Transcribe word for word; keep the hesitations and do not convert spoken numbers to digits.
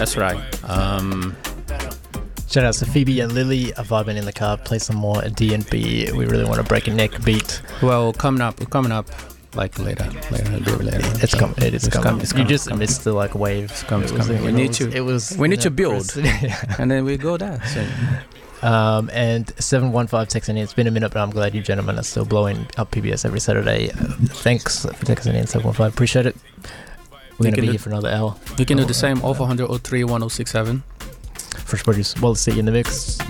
That's right. Um, Shout out to Phoebe and Lily, a vibing in the car, play some more D and B. We really want to break a neck beat. well, coming up, coming up, like later, later, a bit later. It's So, coming. It is it's coming. coming, it's You coming, just it's coming. missed the like wave. It's coming, it's It was, coming. you We know, need it was- to- It was. we need you to know, build. first- yeah. And then we go there. So, Um, and seven one five texting in. It's been a minute, but I'm glad you gentlemen are still blowing up P B S every Saturday. Uh, thanks for texting in seven one five. Appreciate it. We're We gonna can be do- here for another hour. we can do Oh, the same. uh, oh four hundred, oh three, one oh six seven. Fresh produce. Well, see you in the mix.